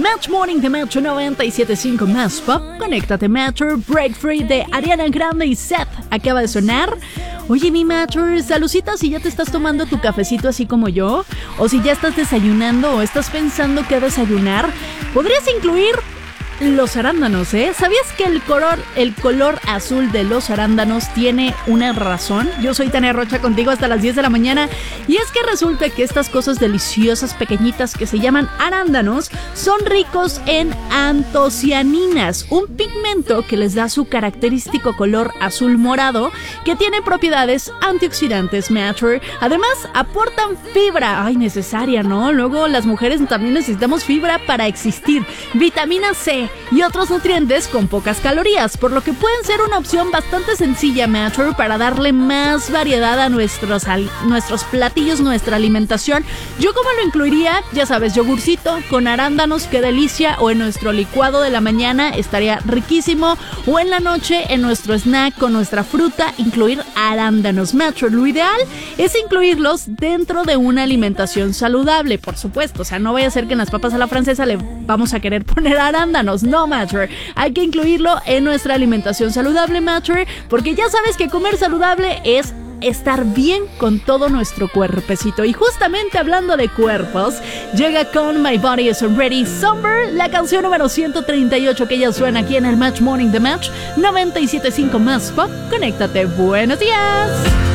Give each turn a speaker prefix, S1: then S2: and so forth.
S1: Match Morning de Match 97.5 Más Pop. Conéctate, Matcher. Break Free de Ariana Grande y Seth acaba de sonar. Oye, mi Matcher, salucita si ya te estás tomando tu cafecito así como yo, o si ya estás desayunando o estás pensando qué desayunar. Podrías incluir los arándanos, ¿eh? ¿Sabías que el color azul de los arándanos tiene una razón? Yo soy Tania Rocha, contigo hasta las 10 de la mañana. Y es que resulta que estas cosas deliciosas pequeñitas que se llaman arándanos son ricos en antocianinas, un pigmento que les da su característico color azul morado, que tiene propiedades antioxidantes, Matcher. Además, aportan fibra, necesaria, ¿no? Luego las mujeres también necesitamos fibra para existir, vitamina C y otros nutrientes con pocas calorías, por lo que pueden ser una opción bastante sencilla, Matcher, para darle más variedad a nuestros platillos, nuestra alimentación. Yo como lo incluiría, ya sabes, yogurcito con arándanos, qué delicia, o en nuestro licuado de la mañana estaría riquísimo, o en la noche en nuestro snack con nuestra fruta, incluir arándanos, Matcher. Lo ideal es incluirlos dentro de una alimentación saludable, por supuesto, o sea, no vaya a ser que en las papas a la francesa le vamos a querer poner arándanos. No, Matcher, hay que incluirlo en nuestra alimentación saludable, Matcher, porque ya sabes que comer saludable es estar bien con todo nuestro cuerpecito. Y justamente hablando de cuerpos, llega con My Body Is Already Somber, la canción número 138 que ya suena aquí en el Match Morning de Match 97.5 Más Pop. Conéctate, buenos días.